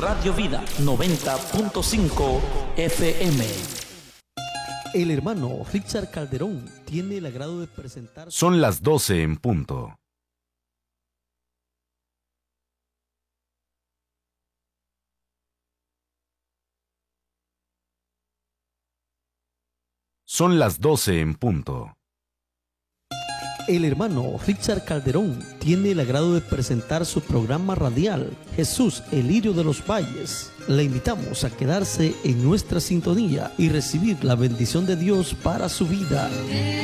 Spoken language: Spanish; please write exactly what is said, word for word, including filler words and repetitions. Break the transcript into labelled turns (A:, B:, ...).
A: Radio Vida noventa punto cinco F M.
B: El hermano Richard Calderón tiene el agrado de presentar...
C: Son las doce en punto. Son las doce en punto.
B: El hermano Richard Calderón tiene el agrado de presentar su programa radial Jesús, el lirio de los valles. Le invitamos a quedarse en nuestra sintonía y recibir la bendición de Dios para su vida.